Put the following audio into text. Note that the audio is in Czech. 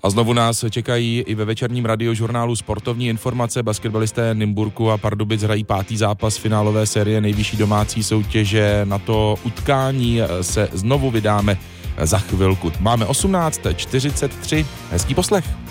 A znovu nás čekají i ve večerním radiožurnálu sportovní informace. Basketbalisté Nymburku a Pardubic hrají 5. zápas finálové série nejvyšší domácí soutěže. Na to utkání se znovu vydáme za chvilku. Máme 18:43. Hezký poslech.